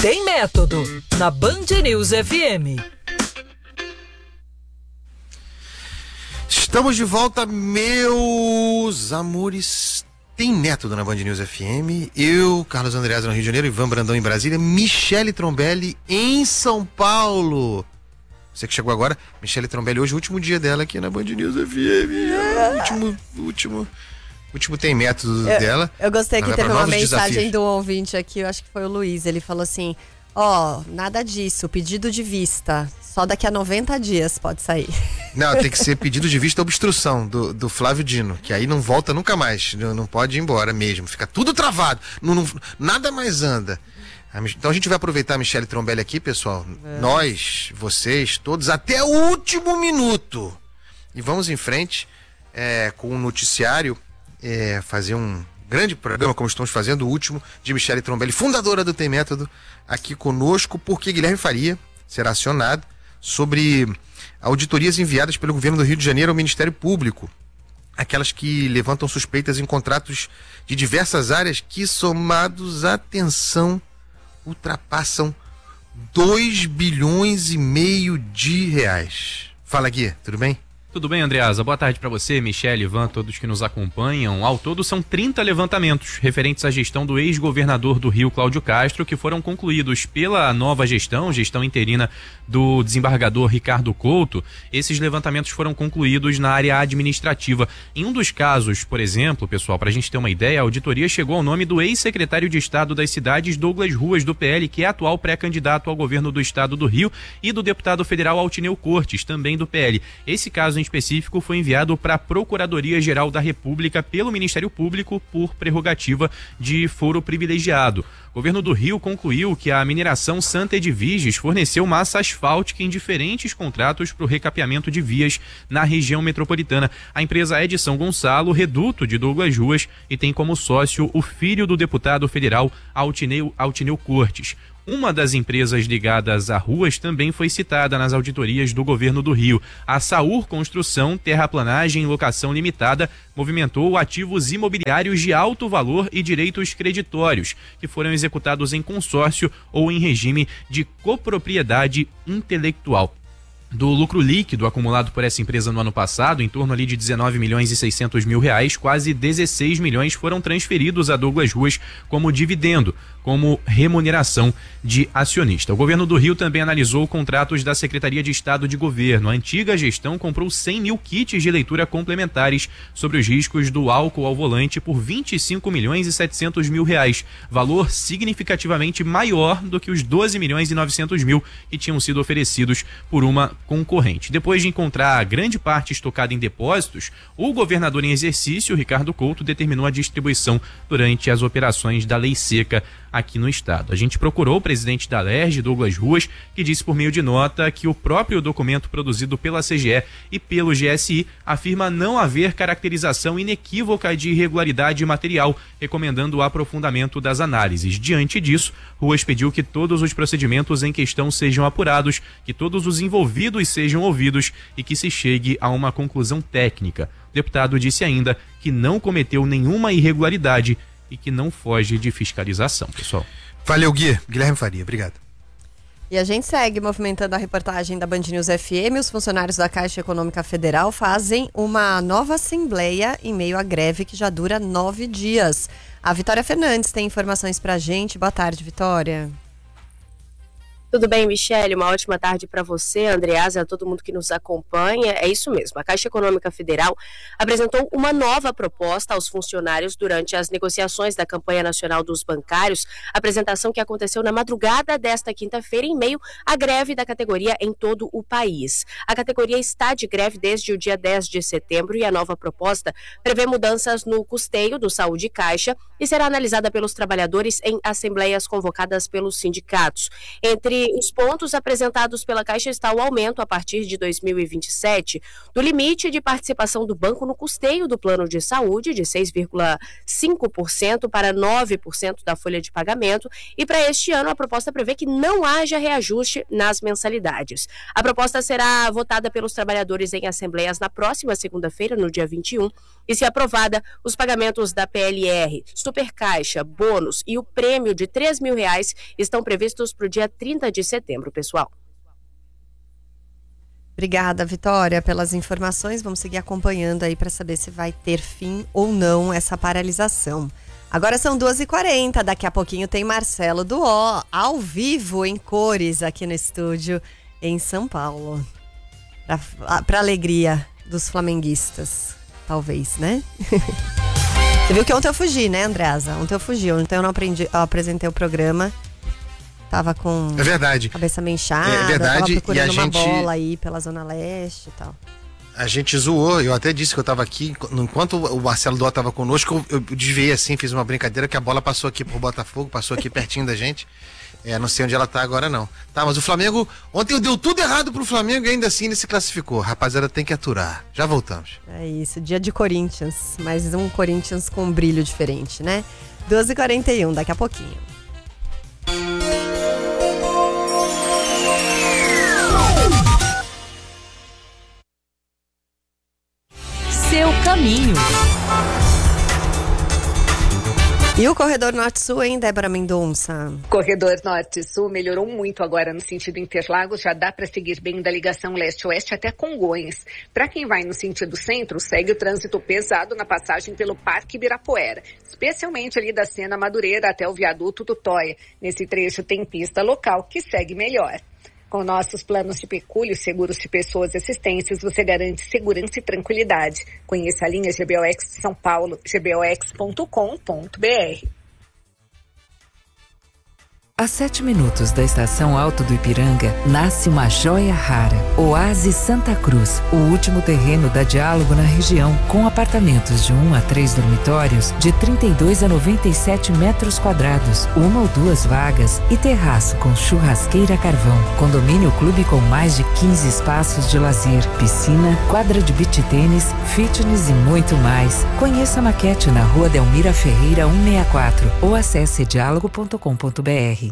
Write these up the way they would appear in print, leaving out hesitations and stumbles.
Tem Método, na Band News FM. Estamos de volta, meus amores. Tem Método na Band News FM. Eu, Carlos Andreasa no Rio de Janeiro, Ivan Brandão em Brasília, Michele Trombelli em São Paulo. Você que chegou agora, Michele Trombelli, hoje o último dia dela aqui na Band News FM. Último Tem Método dela. Eu gostei que teve uma mensagem desafios do ouvinte aqui, eu acho que foi o Luiz, ele falou assim: nada disso, pedido de vista, só daqui a 90 dias pode sair. Não, tem que ser pedido de vista obstrução do Flávio Dino, que aí não volta nunca mais, não pode ir embora mesmo, fica tudo travado, nada mais anda. Então a gente vai aproveitar a Michele Trombelli aqui, pessoal, nós, vocês, todos, até o último minuto. E vamos em frente com o noticiário, fazer um grande programa, como estamos fazendo, o último de Michele Trombelli, fundadora do Tem Método, aqui conosco, porque Guilherme Faria será acionado sobre auditorias enviadas pelo governo do Rio de Janeiro ao Ministério Público. Aquelas que levantam suspeitas em contratos de diversas áreas que, somados, atenção, ultrapassam 2,5 bilhões de reais. Fala, Gui, tudo bem? Tudo bem, Andreasa? Boa tarde para você, Michele, Ivan, todos que nos acompanham. Ao todo, são 30 levantamentos referentes à gestão do ex-governador do Rio, Cláudio Castro, que foram concluídos pela nova gestão interina do desembargador Ricardo Couto. Esses levantamentos foram concluídos na área administrativa. Em um dos casos, por exemplo, pessoal, para a gente ter uma ideia, a auditoria chegou ao nome do ex-secretário de Estado das Cidades, Douglas Ruas, do PL, que é atual pré-candidato ao governo do Estado do Rio, e do deputado federal Altineu Cortes, também do PL. Esse caso em específico foi enviado para a Procuradoria-Geral da República pelo Ministério Público por prerrogativa de foro privilegiado. O governo do Rio concluiu que a mineração Santa Edviges forneceu massa asfáltica em diferentes contratos para o recapeamento de vias na região metropolitana. A empresa é de São Gonçalo, reduto de Douglas Ruas, e tem como sócio o filho do deputado federal Altineu Cortes. Uma das empresas ligadas a Ruas também foi citada nas auditorias do governo do Rio. A Saur Construção, Terraplanagem e Locação Limitada movimentou ativos imobiliários de alto valor e direitos creditórios, que foram executados em consórcio ou em regime de copropriedade intelectual. Do lucro líquido acumulado por essa empresa no ano passado, em torno ali de 19 milhões e 600 mil reais, quase 16 milhões foram transferidos a Douglas Ruas como dividendo, como remuneração de acionista. O governo do Rio também analisou contratos da Secretaria de Estado de Governo. A antiga gestão comprou 100 mil kits de leitura complementares sobre os riscos do álcool ao volante por 25 milhões e 700 mil reais, valor significativamente maior do que os 12 milhões e 900 mil que tinham sido oferecidos por uma concorrente. Depois de encontrar grande parte estocada em depósitos, o governador em exercício, Ricardo Couto, determinou a distribuição durante as operações da Lei Seca aqui no estado. A gente procurou o presidente da Alerj, Douglas Ruas, que disse por meio de nota que o próprio documento produzido pela CGE e pelo GSI afirma não haver caracterização inequívoca de irregularidade material, recomendando o aprofundamento das análises. Diante disso, Ruas pediu que todos os procedimentos em questão sejam apurados, que todos os envolvidos sejam ouvidos e que se chegue a uma conclusão técnica. O deputado disse ainda que não cometeu nenhuma irregularidade e que não foge de fiscalização, pessoal. Valeu, Gui. Guilherme Faria, obrigado. E a gente segue movimentando a reportagem da Band News FM. Os funcionários da Caixa Econômica Federal fazem uma nova assembleia em meio à greve que já dura 9 dias. A Vitória Fernandes tem informações pra gente. Boa tarde, Vitória. Tudo bem, Michele? Uma ótima tarde para você, Andreasa, a todo mundo que nos acompanha. É isso mesmo, a Caixa Econômica Federal apresentou uma nova proposta aos funcionários durante as negociações da campanha nacional dos bancários, apresentação que aconteceu na madrugada desta quinta-feira em meio à greve da categoria em todo o país. A categoria está de greve desde o dia 10 de setembro e a nova proposta prevê mudanças no custeio do Saúde e Caixa e será analisada pelos trabalhadores em assembleias convocadas pelos sindicatos. Entre os pontos apresentados pela Caixa está o aumento, a partir de 2027, do limite de participação do banco no custeio do plano de saúde, de 6,5% para 9% da folha de pagamento, e para este ano a proposta prevê que não haja reajuste nas mensalidades. A proposta será votada pelos trabalhadores em assembleias na próxima segunda-feira, no dia 21, E se aprovada, os pagamentos da PLR, Supercaixa, bônus e o prêmio de R$3.000 estão previstos para o dia 30 de setembro, pessoal. Obrigada, Vitória, pelas informações. Vamos seguir acompanhando aí para saber se vai ter fim ou não essa paralisação. Agora são 2h40, daqui a pouquinho tem Marcelo Duó, ao vivo, em cores, aqui no estúdio em São Paulo. Para alegria dos flamenguistas, talvez, né? Você viu que ontem eu fugi, né, Andreasa? Ontem eu não apresentei o programa. Tava com é verdade. Cabeça meio inchada, é verdade. Tava procurando e a uma bola aí pela Zona Leste e tal. A gente zoou, eu até disse que eu tava aqui, enquanto o Marcelo Duó tava conosco, eu desviei assim, fiz uma brincadeira que a bola passou aqui pro Botafogo, passou aqui pertinho da gente. Não sei onde ela tá agora não. Tá, mas o Flamengo, ontem deu tudo errado pro Flamengo e ainda assim ele se classificou. Rapaziada, tem que aturar. Já voltamos. É isso, dia de Corinthians, mas um Corinthians com um brilho diferente, né? 2h41, daqui a pouquinho. Seu caminho. E o Corredor Norte-Sul, hein, Débora Mendonça? Corredor Norte-Sul melhorou muito agora no sentido Interlagos, já dá para seguir bem da ligação leste-oeste até Congonhas. Para quem vai no sentido centro, segue o trânsito pesado na passagem pelo Parque Ibirapuera, especialmente ali da Sena Madureira até o viaduto do Toia. Nesse trecho tem pista local que segue melhor. Com nossos planos de pecúlio, seguros de pessoas e assistências, você garante segurança e tranquilidade. Conheça a linha GBOX de São Paulo, gbox.com.br. A 7 minutos da estação Alto do Ipiranga, nasce uma joia rara. Oásis Santa Cruz, o último terreno da Diálogo na região, com apartamentos de 1 a 3 dormitórios, de 32 a 97 metros quadrados, 1 ou 2 vagas e terraço com churrasqueira a carvão. Condomínio clube com mais de 15 espaços de lazer, piscina, quadra de beach tênis, fitness e muito mais. Conheça a maquete na Rua Delmira Ferreira 164 ou acesse dialogo.com.br.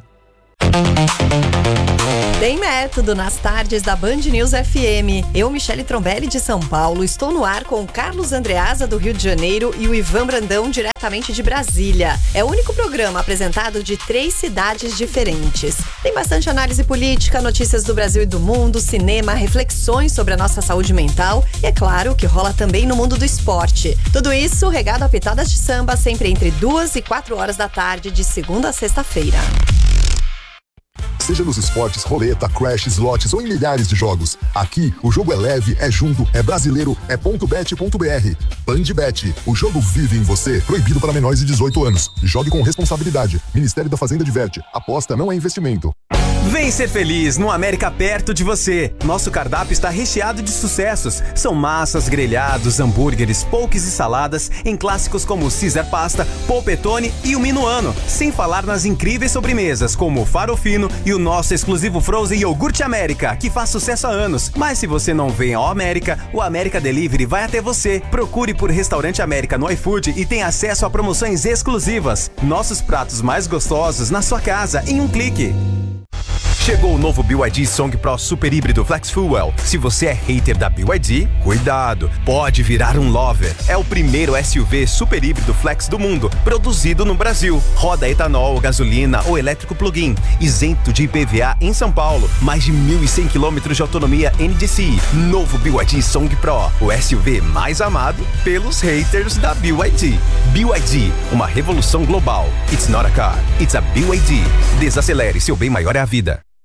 Tem método nas tardes da Band News FM. Eu, Michele Trombelli, de São Paulo, estou no ar com o Carlos Andreasa, do Rio de Janeiro, e o Ivan Brandão, diretamente de Brasília. É o único programa apresentado de 3 cidades diferentes. Tem bastante análise política, notícias do Brasil e do mundo, cinema, reflexões sobre a nossa saúde mental e, é claro, o que rola também no mundo do esporte. Tudo isso regado a pitadas de samba, sempre entre 2 e 4 horas da tarde, de segunda a sexta-feira. Seja nos esportes, roleta, crash, slots ou em milhares de jogos. Aqui, o jogo é leve, é junto, é brasileiro, é .bet.br. Bandbet, o jogo vive em você. Proibido para menores de 18 anos. Jogue com responsabilidade. Ministério da Fazenda diverte. Aposta não é investimento. Vem ser feliz no América perto de você. Nosso cardápio está recheado de sucessos. São massas, grelhados, hambúrgueres, pokés e saladas em clássicos como Caesar Pasta, Polpettone e o Minuano. Sem falar nas incríveis sobremesas como o Farofino e o nosso exclusivo Frozen Iogurte América, que faz sucesso há anos. Mas se você não vem ao América, o América Delivery vai até você. Procure por Restaurante América no iFood e tenha acesso a promoções exclusivas. Nossos pratos mais gostosos na sua casa em um clique. Chegou o novo BYD Song Pro Super Híbrido Flex Fuel. Se você é hater da BYD, cuidado, pode virar um lover. É o primeiro SUV super híbrido flex do mundo, produzido no Brasil. Roda etanol, gasolina ou elétrico plug-in, isento de IPVA em São Paulo. Mais de 1.100 km de autonomia NDCi. Novo BYD Song Pro, o SUV mais amado pelos haters da BYD. BYD, uma revolução global. It's not a car, it's a BYD. Desacelere, seu bem maior é a vida.